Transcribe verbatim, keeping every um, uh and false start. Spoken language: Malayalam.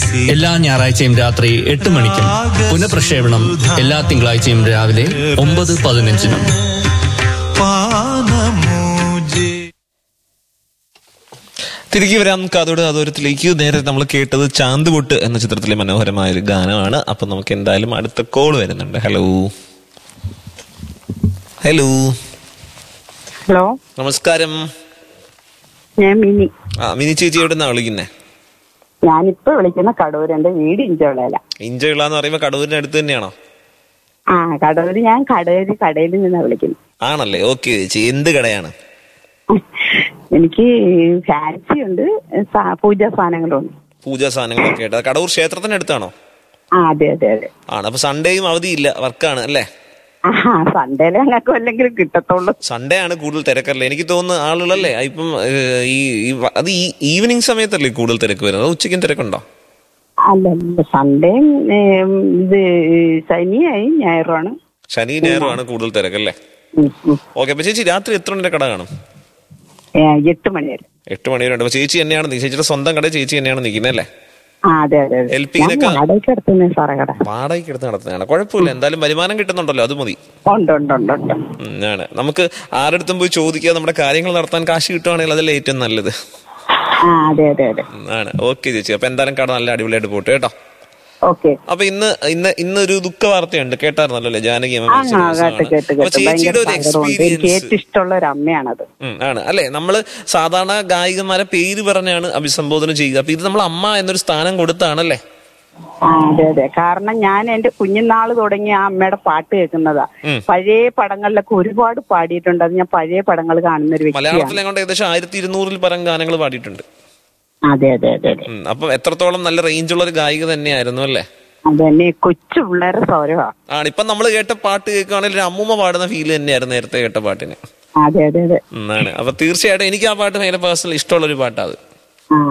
എല്ലാ ഞായറാഴ്ചയും രാത്രി എട്ട് മണിക്കും പുനഃപ്രക്ഷേപണം എല്ലാ തിങ്കളാഴ്ചയും രാവിലെ ഒമ്പത് പതിനഞ്ചിനും. തിരികെ വരാം കാതോട് കാതോരത്തിലേക്ക്. നേരെ നമ്മൾ കേട്ടത് ചാന്തുപൊട്ട് എന്ന ചിത്രത്തിലെ മനോഹരമായ ഒരു ഗാനമാണ്. അപ്പൊ നമുക്ക് എന്തായാലും അടുത്ത കോൾ വരുന്നുണ്ട്. ഹലോ ഹലോ ഹലോ, നമസ്കാരം. ഞാൻ മിനി. ആ മിനി ചേച്ചി എവിടെ നിന്നാ വിളിക്കുന്നേ? ഞാനിപ്പോ വിളിക്കുന്ന കടൂർ. എന്റെ വീട് ഇഞ്ചോളയില. ഇഞ്ചോള എന്ന് പറയുമ്പോ കടൂരിന്റെ അടുത്ത് തന്നെയാണോ? ആ, കടൂര്. ഞാൻ കടൂര് കടയിൽ നിന്നാ വിളിക്കുന്നത്. ആണല്ലേ, ഓക്കെ ചേച്ചി. എന്ത് കടയാണ്? എനിക്ക് ഫാൻസി ഉണ്ട്, പൂജാ സാധനങ്ങളുണ്ട്. പൂജാ സാധനങ്ങളൊക്കെ ആയിട്ട്. കടൂർ ക്ഷേത്രത്തിന്റെ അടുത്താണോ? ആ, അതെ അതെ അതെ. ആണ്. അപ്പൊ സൺഡേയും അവധിയില്ല, വർക്കാണ് അല്ലേ? ആ, സൺഡേയിലെ ഞങ്ങൾക്ക് വല്ലെങ്കിലും കിട്ടത്തുള്ളൂ. സൺഡേ ആണ് കൂടുതൽ തിരക്കല്ലേ? എനിക്ക് തോന്നുന്നു ആളുകളല്ലേ ഇപ്പം ഈ അത് ഈ ഈവനിങ് സമയത്തല്ലേ കൂടുതൽ തിരക്ക് വരുന്നത്? ഉച്ചയ്ക്കും തിരക്കുണ്ടോ? അല്ല, സൺഡേയും ഇത് ശനിയായി ഞായറുമാണ്. ശനി ഞായറുമാണ് കൂടുതൽ തിരക്കല്ലേ? ഓക്കെ. അപ്പൊ ചേച്ചി രാത്രി എത്ര മണിയുടെ കട കാണും? എട്ട് മണി വരെ. എട്ട് മണി വരെ ഉണ്ട്. അപ്പൊ ചേച്ചി തന്നെയാണ്, ചേച്ചിയുടെ സ്വന്തം കട ചേച്ചി തന്നെയാണ് നിൽക്കുന്നത് അല്ലേ? എൽ പി വാടകയ്ക്ക് എടുത്ത് നടത്തുന്നതാണ്. കുഴപ്പമില്ല, എന്തായാലും വരുമാനം കിട്ടുന്നുണ്ടല്ലോ, അത് മതി. ആണ്. നമുക്ക് ആരടുത്തും പോയി ചോദിക്കാതെ നമ്മുടെ കാര്യങ്ങൾ നടത്താൻ കാശ് കിട്ടുവാണെങ്കിൽ അതല്ലേ ഏറ്റവും നല്ലത്. ആണ്. ഓക്കെ ചേച്ചി, അപ്പൊ എന്തായാലും കട നല്ല അടിപൊളിയായിട്ട് പോട്ടെ കേട്ടോ. അപ്പൊ ഇന്ന് ഇന്ന് ഇന്നൊരു ദുഃഖ വാർത്തയുണ്ട്, കേട്ടായിരുന്നല്ലോ ജാനകി അമ്മ? ചേച്ചിയുടെ ഒരു എക്സ്പീരിയൻസ് ഇഷ്ടമുള്ള ഒരു അമ്മയാണത്. ആണ് അല്ലെ? നമ്മള് സാധാരണ ഗായികമാരെ പേര് പറഞ്ഞാണ് അഭിസംബോധന ചെയ്യുക. അപ്പൊ ഇത് നമ്മൾ അമ്മ എന്നൊരു സ്ഥാനം കൊടുത്താണല്ലേ? അതെ അതെ. കാരണം ഞാൻ എന്റെ കുഞ്ഞുനാള് തുടങ്ങി ആ അമ്മയുടെ പാട്ട് കേൾക്കുന്നതാ. പഴയ പടങ്ങളിലൊക്കെ ഒരുപാട് പാടിയിട്ടുണ്ട്. അത് ഞാൻ പഴയ പടങ്ങൾ കാണുന്ന ഒരു വ്യക്തിയാണ്. മലയാളത്തിലെ കൊണ്ട് ഏകദേശം ആയിരത്തി ഇരുന്നൂറിൽ പരം ഗാനങ്ങൾ പാടിയിട്ടുണ്ട്. അതെ അതെ അതെ. അപ്പൊ എത്രത്തോളം നല്ല റേഞ്ച് ഉള്ള ഒരു ഗായിക തന്നെയായിരുന്നു അല്ലേ? അതന്നെ, കൊച്ചു പിള്ളേരെ സ്വരമാണ്. ആണ്. ഇപ്പൊ നമ്മള് കേട്ട പാട്ട് കേൾക്കുകയാണെങ്കിൽ ഒരു അമ്മൂമ്മ പാടുന്ന ഫീൽ തന്നെയായിരുന്നു നേരത്തെ കേട്ട പാട്ടിന്. അതെ അതെ അതെ. ആണ്. അപ്പൊ തീർച്ചയായിട്ടും എനിക്ക് ആ പാട്ട് ഭയങ്കര പേഴ്സണൽ ഇഷ്ടമുള്ള ഒരു പാട്ടാണ്.